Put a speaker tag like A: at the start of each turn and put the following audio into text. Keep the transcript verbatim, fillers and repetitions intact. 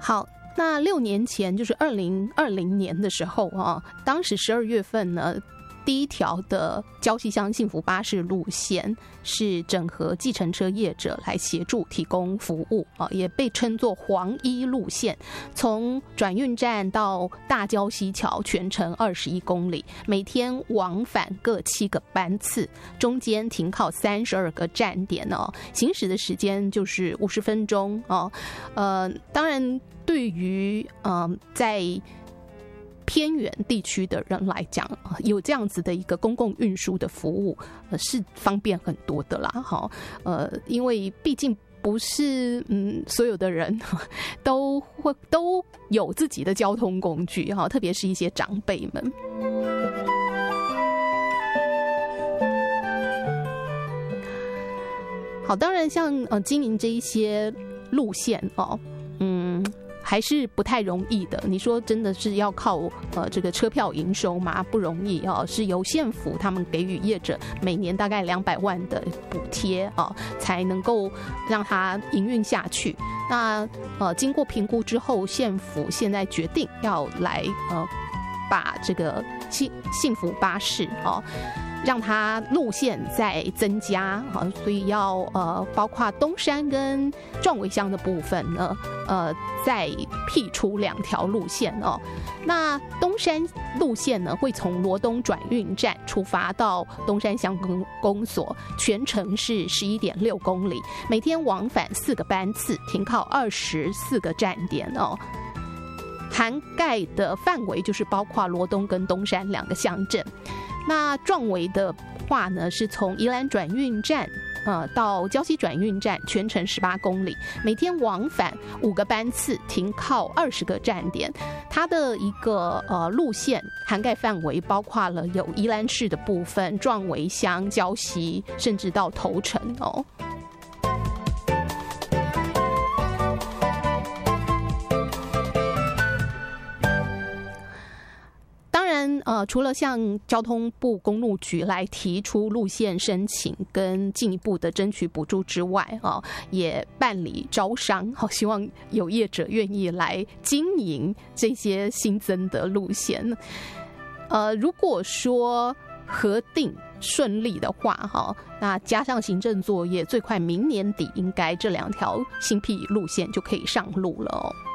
A: 好，那六年前就是二零二零年的时候啊，当时十二月份呢，第一条的礁溪乡幸福巴士路线是整合计程车业者来协助提供服务啊，也被称作黄一路线，从转运站到大礁溪桥全程二十一公里，每天往返各七个班次，中间停靠三十二个站点哦，行驶的时间就是五十分钟哦。呃，当然对于嗯、呃、在偏远地区的人来讲，有这样子的一个公共运输的服务，呃，是方便很多的啦。哈，呃，因为毕竟不是嗯所有的人都会都有自己的交通工具哈，特别是一些长辈们。好，当然像呃经营这一些路线哦，嗯。还是不太容易的。你说真的是要靠呃这个车票营收吗？不容易啊，是由县府他们给予业者每年大概两百万的补贴啊，才能够让它营运下去。那呃经过评估之后，县府现在决定要来呃把这个幸幸福巴士啊，让它路线再增加啊，所以要呃包括东山跟壮围乡的部分呢，呃再辟出两条路线哦。那东山路线呢，会从罗东转运站出发到东山乡公所，全程是十一点六公里，每天往返四个班次，停靠二十四个站点哦。涵盖的范围就是包括罗东跟东山两个乡镇。那壮围的话呢，是从宜兰转运站呃到礁溪转运站，全程十八公里，每天往返五个班次，停靠二十个站点。它的一个呃路线涵盖范围包括了有宜兰市的部分、壮围乡、礁溪，甚至到头城哦。呃，除了向交通部公路局来提出路线申请跟进一步的争取补助之外啊，也办理招商，好，希望有业者愿意来经营这些新增的路线。呃，如果说核定顺利的话，哈，那加上行政作业，最快明年底应该这两条新辟路线就可以上路了哦。